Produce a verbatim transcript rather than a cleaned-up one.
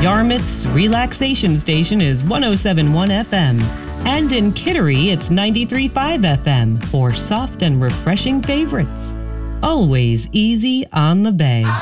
Yarmouth's relaxation station is one oh seven point one F M. And in Kittery, it's ninety-three point five F M for soft and refreshing favorites. Always easy on the bay.